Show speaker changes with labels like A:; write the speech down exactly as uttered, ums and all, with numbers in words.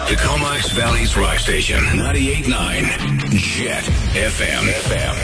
A: The Comox Valley's rock station, ninety-eight point nine Jet F M.